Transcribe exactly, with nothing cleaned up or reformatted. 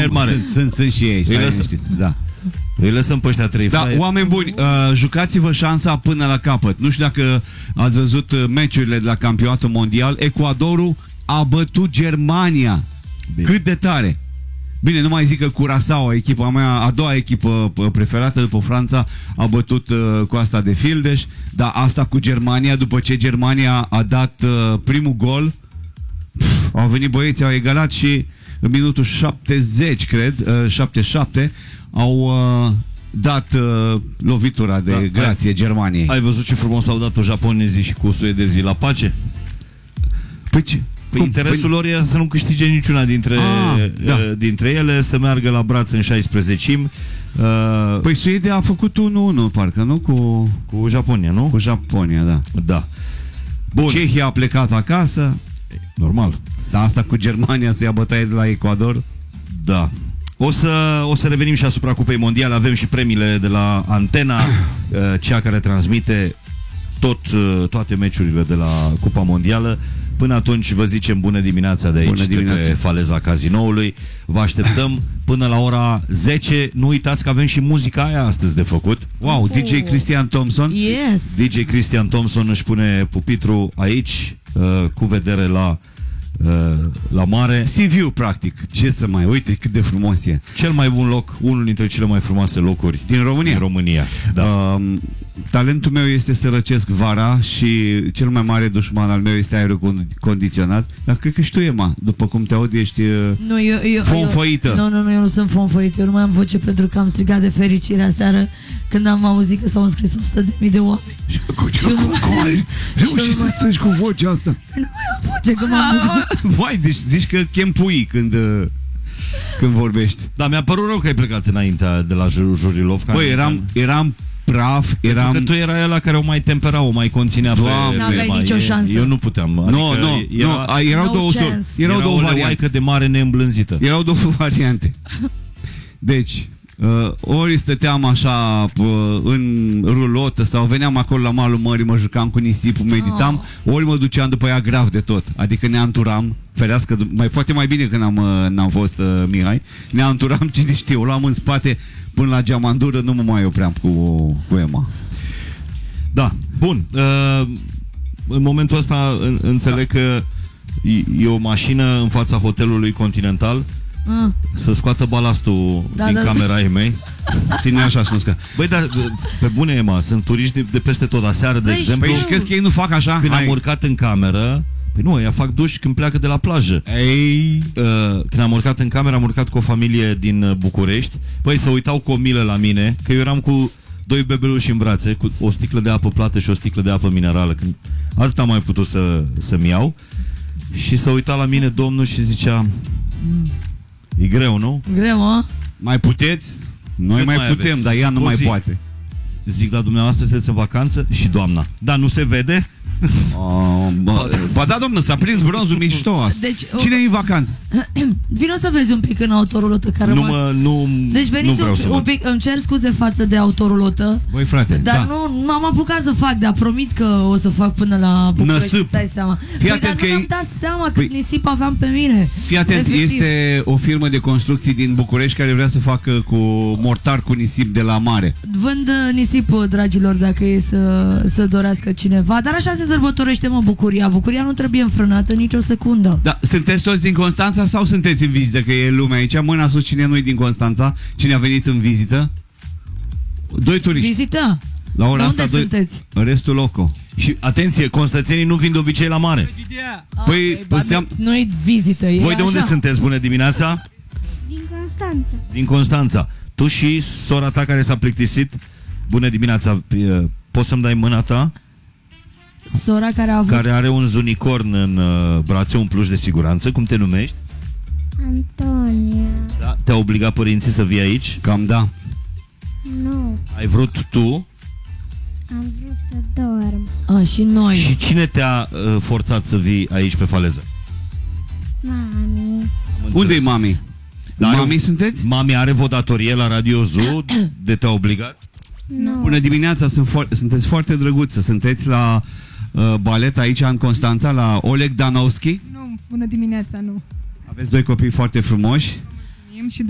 fraier mare. Sunt, sunt, sunt și ei, stai liniștit, da. Îi lăsăm pe ăștia trei da, fraieri. Oameni buni, uh, jucați-vă șansa până la capăt. Nu știu dacă ați văzut meciurile de la campionatul mondial. Ecuadorul a bătut Germania. Bine. Cât de tare! Bine, nu mai zic că Curaçao, echipa mea, a doua echipă preferată după Franța, a bătut uh, cu asta de Fildeș, dar asta cu Germania, după ce Germania a dat uh, primul gol, pf, au venit băieții, au egalat și în minutul șaptezeci, cred, uh, șaptezeci și șapte, au uh, dat uh, lovitura de da, grație ai, Germaniei. Ai văzut ce frumos au dat-o japonezii și cu suedezii la pace? Păi ce? Păi interesul lor e să nu câștige niciuna dintre, ah, da. uh, dintre ele, să meargă la braț în șaisprezecimi. Uh, păi Suedia a făcut unu unu, parcă, nu? Cu, cu Japonia, nu? Cu Japonia, da. Da. Bun. Cehia a plecat acasă. Normal. Dar asta cu Germania să ia bătaie de la Ecuador. Da. O să, o să revenim și asupra Cupei Mondiale. Avem și premiile de la Antena, cea care transmite tot, toate meciurile de la Cupa Mondială. Până atunci vă zicem bună dimineața de aici, de pe faleza Cazinoului. Vă așteptăm până la ora zece. Nu uitați că avem și muzica aia astăzi de făcut. Wow, D J Cristian Thompson. Yes. D J Cristian Thompson își pune pupitru aici, uh, cu vedere la la mare. Sea View, practic. Ce să mai, uite cât de frumos e. Cel mai bun loc, unul dintre cele mai frumoase locuri din România. Din România. Da. Uh, talentul meu este să răcesc vara și cel mai mare dușman al meu este aerul condiționat. Dar cred că și tu, Emma, după cum te aud, ești nu, eu, eu, fonfăită. Eu, nu, nu, nu, eu nu sunt fonfăită. Eu nu mai am voce pentru că am strigat de fericire aseară când am auzit că s-au înscris o sută de mii de oameni. Și cum ai reușit să strângi cu vocea asta? Nu mai am voce, că m-am... Vai, deci zici că chem pui când, când vorbești. Da, mi-a părut rău că ai plecat înaintea de la Jurilov. Băi, eram, eram praf, eram... Pentru că tu erai ăla care o mai tempera, o mai conținea. Doamne, pe... N-aveai nicio șansă. Eu nu puteam. Nu, nu, nu, erau no două, erau era două variante de mare neîmblânzită. Erau două variante. Deci, uh, ori stăteam așa uh, în rulotă sau veneam acolo la malul mării, mă jucam cu nisipul, meditam, oh. ori mă duceam după ea grav de tot. Adică ne anturam, ferească, mai foarte mai bine când am, n-am fost uh, Mihai, ne anturam, cine știe, o luam în spate până la geamandură, nu mă mai opream cu, cu Emma. Da, bun. Uh, în momentul ăsta în, înțeleg da. că e, e o mașină în fața hotelului Continental. Mm. Să scoată balastul da, din da, camera ei mei. Ține așa să nu scă. Băi, dar pe bune, Emma, sunt turiști de, de peste tot. Aseară, de Băi, exemplu. Păi și crezi că ei nu fac așa? Când Hai. am urcat în cameră, păi nu, ea fac duș când pleacă de la plajă. Ei. Uh, când am urcat în cameră, am urcat cu o familie din București. Păi se uitau cu o milă la mine, că eu eram cu doi bebeluși în brațe, cu o sticlă de apă plată și o sticlă de apă minerală. Când atât am mai putut să, să-mi iau. Și se uita la mine domnul și zicea: e greu, nu? Greu, a? Mai puteți? Noi Cât mai, mai putem, aveți? dar ea nu mai zi. poate. Zic, da, dumneavoastră sunteți în vacanță? Și doamna: da, nu se vede? Oh, bă, ba da, domnă, s-a prins bronzul mișto. Deci, cine e în vacanță? Vino să vezi un pic în autorulotă care nu, rămas. mă, nu, deci veniți nu un, un pic, îmi cer scuze față de autorulotă. Băi, frate, dar da. nu m-am apucat să fac, dar promit că o să fac până la București, stai seama. Fii păi, dar că nu mi-am dat seama cât păi, nisip aveam pe mine. Fii atent, efectiv. Este o firmă de construcții din București care vrea să facă cu mortar cu nisip de la mare. Vând nisip, dragilor, dacă e să, să dorească cineva. Dar așa se sărbătorește, mă, bucuria. Bucuria nu trebuie înfrânată nicio secundă. Da, sunteți toți din Constanța sau sunteți în vizită? Că e lumea aici. Mâna sus, cine nu e din Constanța? Cine a venit în vizită? Doi turiști. Vizită? La ora de asta, unde doi... sunteți? Restul loco. Și atenție, constanțenii nu vin de obicei la mare. Păi, păi seam... nu e vizită, e Voi de așa. unde sunteți? Bună dimineața? Din Constanța. Din Constanța. Tu și sora ta care s-a plictisit. Bună dimineața. Poți să-mi dai mâna ta? Sora care a avut... Care are un unicorn în uh, brațe, un pluș de siguranță. Cum te numești? Antonia. Da. Te-a obligat părinții să vii aici? Cam da. Nu. Ai vrut tu? Am vrut să dorm. A, și noi. Și cine te-a uh, forțat să vii aici pe faleză? Mami. Unde e mami? Dar mami sunteți? Mami are vodatorie la Radio Zoo de te-a obligat? Nu. Bună dimineața, sunt fo sunteți foarte drăguță. Sunteți la uh, balet aici în Constanța, la Oleg Danovski? Nu, bună dimineața, nu. Aveți doi copii foarte frumoși. Mulțumim și